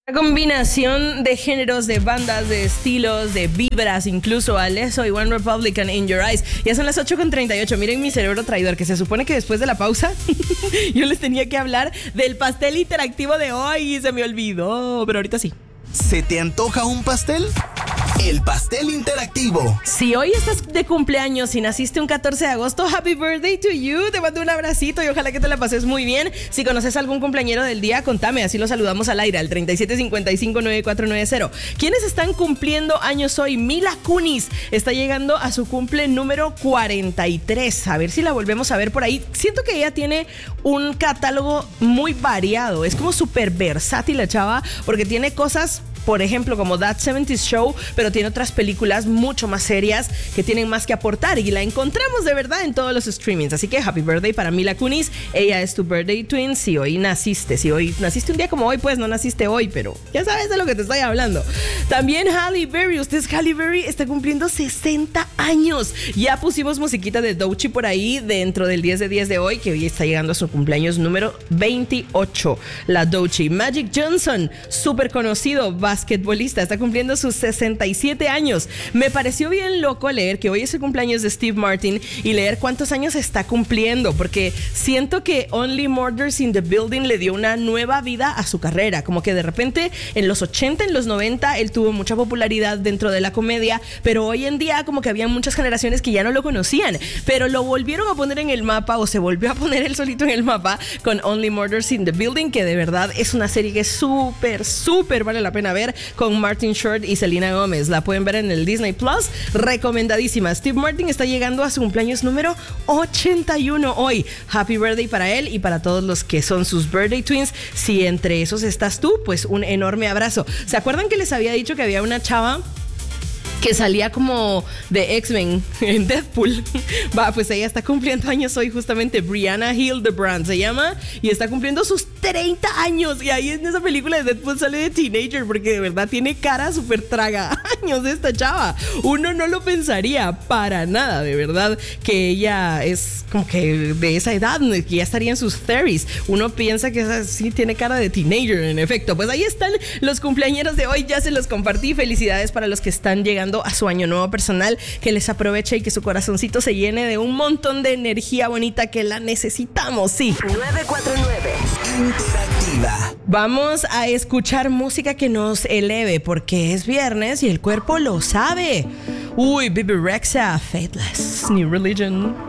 Una combinación de géneros, de bandas, de estilos, de vibras, incluso Alesso y One Republican in Your Eyes. Ya son las 8:38. Miren mi cerebro traidor, que se supone que después de la pausa yo les tenía que hablar del pastel interactivo de hoy y se me olvidó, pero ahorita sí. ¿Se te antoja un pastel? El pastel interactivo. Si hoy estás de cumpleaños y naciste un 14 de agosto, happy birthday to you. Te mando un abracito y ojalá que te la pases muy bien. Si conoces a algún cumpleañero del día, contame, así lo saludamos al aire, al 37559490. ¿Quiénes están cumpliendo años hoy? Mila Kunis está llegando a su cumple número 43. A ver si la volvemos a ver por ahí. Siento que ella tiene un catálogo muy variado. Es como súper versátil la chava, porque tiene cosas, por ejemplo, como That 70's Show, pero tiene otras películas mucho más serias que tienen más que aportar y la encontramos de verdad en todos los streamings. Así que happy birthday para Mila Kunis. Ella es tu birthday twin. Si hoy naciste un día como hoy, pues no naciste hoy, pero ya sabes de lo que te estoy hablando. También Halle Berry. Halle Berry está cumpliendo 60 años. Ya pusimos musiquita de Doechii por ahí dentro del 10 de 10 de hoy, que hoy está llegando a su cumpleaños número 28. La Doechii. Magic Johnson, súper conocido basquetbolista, está cumpliendo sus 67 años. Me pareció bien loco leer que hoy es el cumpleaños de Steve Martin y leer cuántos años está cumpliendo, porque siento que Only Murders in the Building le dio una nueva vida a su carrera. Como que de repente en los 80, en los 90 él tuvo mucha popularidad dentro de la comedia, pero hoy en día como que había muchas generaciones que ya no lo conocían, pero lo volvieron a poner en el mapa, o se volvió a poner él solito en el mapa con Only Murders in the Building, que de verdad es una serie que súper vale la pena ver, con Martin Short y Selena Gómez. La pueden ver en el Disney Plus, recomendadísima. Steve Martin está llegando a su cumpleaños número 81 hoy. Happy birthday para él y para todos los que son sus birthday twins. Si entre esos estás tú, pues un enorme abrazo. ¿Se acuerdan que les había dicho que había una chava que salía como de X-Men en Deadpool? Va, pues ella está cumpliendo años hoy, justamente. Brianna Hildebrand se llama, y está cumpliendo sus 30 años. Y ahí en esa película de Deadpool sale de teenager, porque de verdad tiene cara súper traga años de esta chava. Uno no lo pensaría para nada, de verdad, que ella es como que de esa edad, que ya estaría en sus 30s. Uno piensa que sí tiene cara de teenager, en efecto. Pues ahí están los cumpleañeros de hoy, ya se los compartí. Felicidades para los que están llegando a su año nuevo personal, que les aproveche y que su corazoncito se llene de un montón de energía bonita, que la necesitamos, sí. 949 Interactiva. Vamos a escuchar música que nos eleve, porque es viernes y el cuerpo lo sabe. Uy, Bebe Rexha, Faithless, New Religion.